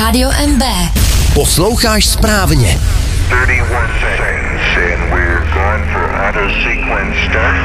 Radio MB. Posloucháš správně. 31 seconds and we're going for auto sequence start.